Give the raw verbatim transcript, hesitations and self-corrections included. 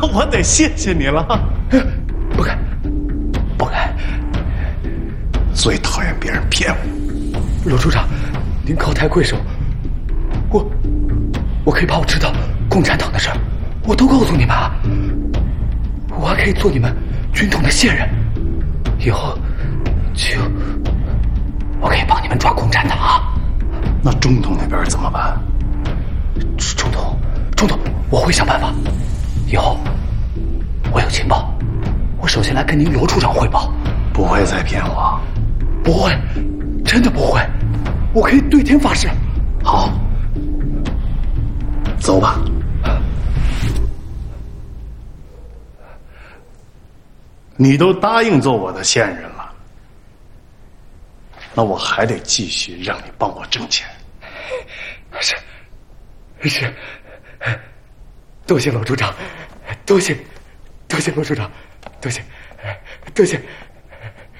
那我得谢谢你了。 不敢，不敢。 最讨厌别人骗我。 罗处长，您高抬贵手，我我可以把我知道共产党的事儿，我都告诉你们啊。我还可以做你们军统的线人，以后就我可以帮你们抓共产党啊。 那中统那边怎么办？ 中统，中统，我会想办法。以后我有情报，我首先来跟您罗处长汇报。 不会再骗我？ 不会，真的不会，我可以对天发誓。 好，走吧。你都答应做我的线人了，那我还得继续让你帮我挣钱。 是，是，多谢罗处长，多谢，多谢罗处长，多谢，多谢。